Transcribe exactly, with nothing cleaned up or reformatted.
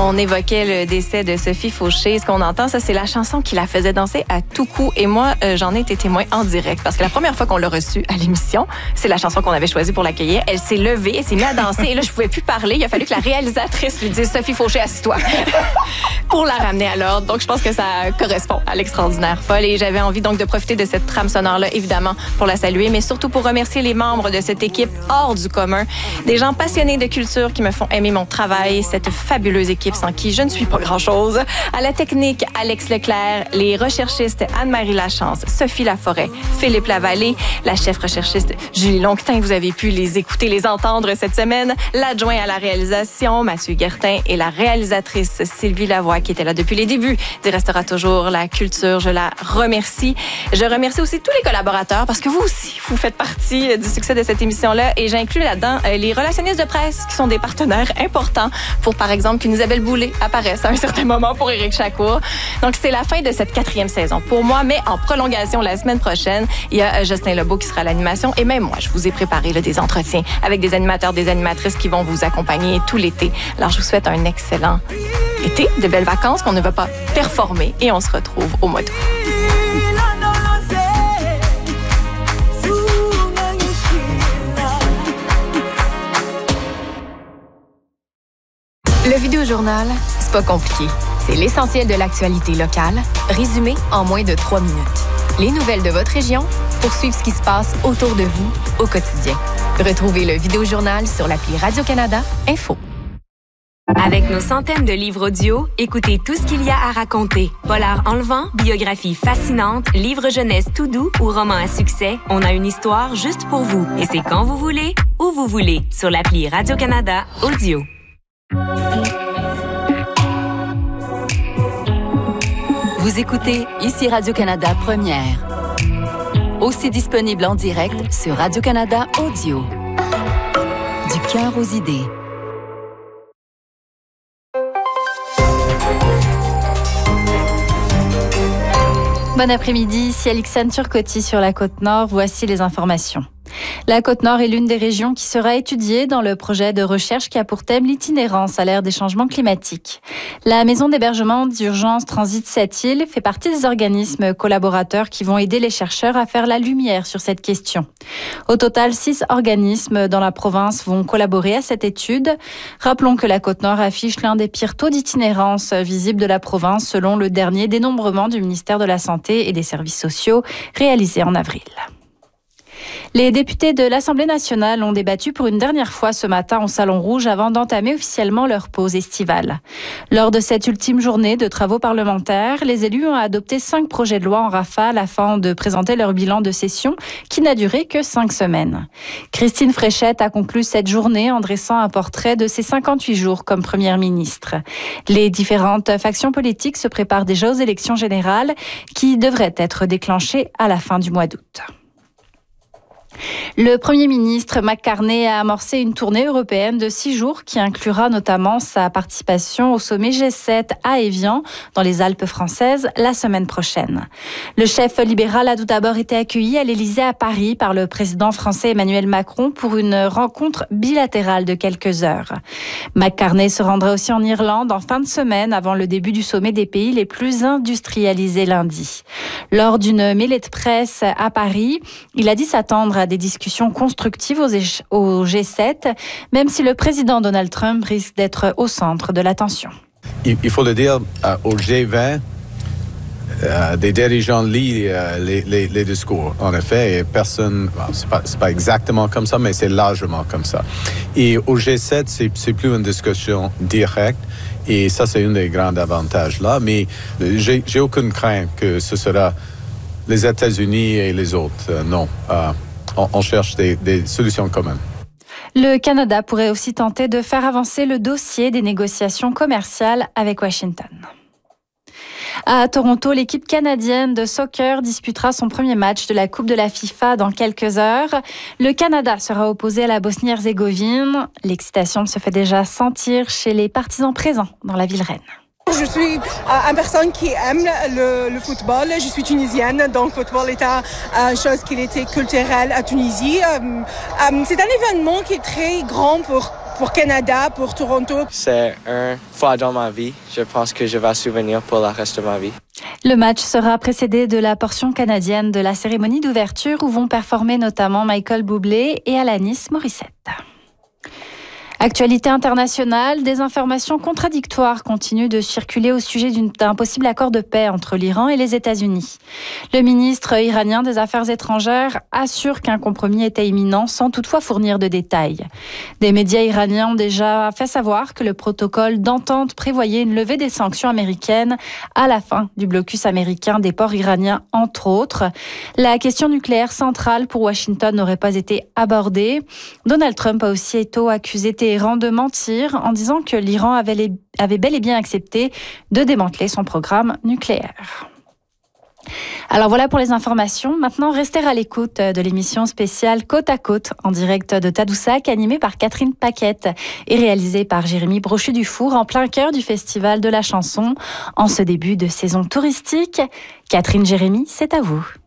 On évoquait le décès de Sophie Fauché. Ce qu'on entend, ça, c'est la chanson qui la faisait danser à tout coup. Et moi, euh, j'en ai été témoin en direct. Parce que la première fois qu'on l'a reçue à l'émission, c'est la chanson qu'on avait choisie pour l'accueillir. Elle s'est levée, elle s'est mise à danser. Et là, je pouvais plus parler. Il a fallu que la réalisatrice lui dise « Sophie Fauché, assis-toi » pour la ramener à l'ordre. Donc, je pense que ça correspond à l'extraordinaire folle. Et j'avais envie donc de profiter de cette trame sonore-là, évidemment, pour la saluer, mais surtout pour remercier les membres de cette équipe hors du commun. Des gens passionnés de culture qui me font aimer mon travail. Cette fabuleuse équipe sans qui je ne suis pas grand-chose. À la technique, Alex Leclerc, les recherchistes Anne-Marie Lachance, Sophie Laforêt, Philippe Lavallée, la chef recherchiste Julie Longtin, vous avez pu les écouter, les entendre cette semaine, l'adjoint à la réalisation, Mathieu Guertin, et la réalisatrice Sylvie Lavoie, qui était là depuis les débuts du Restera toujours la culture. Je la remercie. Je remercie aussi tous les collaborateurs, parce que vous aussi, vous faites partie du succès de cette émission-là, et j'inclus là-dedans les relationnistes de presse, qui sont des partenaires importants pour, par exemple, qu'une Isabelle Boulay apparaisse à un certain moment pour Éric Chacour. Donc, c'est la fin de cette quatrième saison pour moi, mais en prolongation la semaine prochaine, il y a Justin Lebeau qui sera à l'animation, et même moi, je vous ai préparé là, des entretiens avec des animateurs, des animatrices qui vont vous accompagner tout l'été. Alors, je vous souhaite un excellent été, de belles vacances, qu'on ne va pas performer, et on se retrouve au mois d'août. Le Vidéojournal, c'est pas compliqué. C'est l'essentiel de l'actualité locale, résumé en moins de trois minutes. Les nouvelles de votre région pour suivre ce qui se passe autour de vous au quotidien. Retrouvez le Vidéojournal sur l'appli Radio-Canada Info. Avec nos centaines de livres audio, écoutez tout ce qu'il y a à raconter. Polar enlevant, biographie fascinante, livre jeunesse tout doux ou roman à succès, on a une histoire juste pour vous. Et c'est quand vous voulez, où vous voulez, sur l'appli Radio-Canada Audio. Vous écoutez ici Radio-Canada Première. Aussi disponible en direct sur Radio-Canada Audio. Du cœur aux idées. Bon après-midi, ici Alexandre Turcotti sur la Côte-Nord. Voici les informations. La Côte-Nord est l'une des régions qui sera étudiée dans le projet de recherche qui a pour thème l'itinérance à l'ère des changements climatiques. La maison d'hébergement d'urgence Transit Sept-Îles fait partie des organismes collaborateurs qui vont aider les chercheurs à faire la lumière sur cette question. Au total, six organismes dans la province vont collaborer à cette étude. Rappelons que la Côte-Nord affiche l'un des pires taux d'itinérance visibles de la province selon le dernier dénombrement du ministère de la Santé et des Services sociaux réalisé en avril. Les députés de l'Assemblée nationale ont débattu pour une dernière fois ce matin au Salon Rouge avant d'entamer officiellement leur pause estivale. Lors de cette ultime journée de travaux parlementaires, les élus ont adopté cinq projets de loi en rafale afin de présenter leur bilan de session qui n'a duré que cinq semaines. Christine Fréchette a conclu cette journée en dressant un portrait de ses cinquante-huit jours comme première ministre. Les différentes factions politiques se préparent déjà aux élections générales qui devraient être déclenchées à la fin du mois d'août. Le Premier ministre Mark Carney a amorcé une tournée européenne de six jours qui inclura notamment sa participation au sommet G sept à Évian, dans les Alpes françaises, la semaine prochaine. Le chef libéral a tout d'abord été accueilli à l'Élysée à Paris par le président français Emmanuel Macron pour une rencontre bilatérale de quelques heures. Mark Carney se rendra aussi en Irlande en fin de semaine avant le début du sommet des pays les plus industrialisés lundi. Lors d'une mêlée de presse à Paris, il a dit s'attendre à des discussions constructives au G sept, même si le président Donald Trump risque d'être au centre de l'attention. Il faut le dire, au G vingt, euh, des dirigeants lisent euh, les, les, les discours, en effet, et personne, bon, c'est pas, c'est pas exactement comme ça, mais c'est largement comme ça. Et au G sept, c'est, c'est plus une discussion directe, et ça, c'est un des grands avantages là, mais j'ai, j'ai aucune crainte que ce sera les États-Unis et les autres. Euh, non. Euh, on, on cherche des, des solutions communes. Le Canada pourrait aussi tenter de faire avancer le dossier des négociations commerciales avec Washington. À Toronto, l'équipe canadienne de soccer disputera son premier match de la Coupe de la FIFA dans quelques heures. Le Canada sera opposé à la Bosnie-Herzégovine. L'excitation se fait déjà sentir chez les partisans présents dans la ville reine. Je suis euh, une personne qui aime le, le football. Je suis tunisienne, donc le football est une chose qui était culturelle à Tunisie. Euh, euh, c'est un événement qui est très grand pour pour Canada, pour Toronto. C'est une fois dans ma vie. Je pense que je vais souvenir pour le reste de ma vie. Le match sera précédé de la portion canadienne de la cérémonie d'ouverture où vont performer notamment Michael Bublé et Alanis Morissette. Actualité internationale, des informations contradictoires continuent de circuler au sujet d'un possible accord de paix entre l'Iran et les États-Unis. Le ministre iranien des Affaires étrangères assure qu'un compromis était imminent sans toutefois fournir de détails. Des médias iraniens ont déjà fait savoir que le protocole d'entente prévoyait une levée des sanctions américaines à la fin du blocus américain des ports iraniens, entre autres. La question nucléaire centrale pour Washington n'aurait pas été abordée. Donald Trump a aussi été accusé Téhéran de mentir en disant que l'Iran avait, les, avait bel et bien accepté de démanteler son programme nucléaire. Alors voilà pour les informations. Maintenant, restez à l'écoute de l'émission spéciale Côte à Côte en direct de Tadoussac, animée par Catherine Paquette et réalisée par Jérémy Brochu-Dufour en plein cœur du Festival de la chanson en ce début de saison touristique. Catherine, Jérémy, c'est à vous.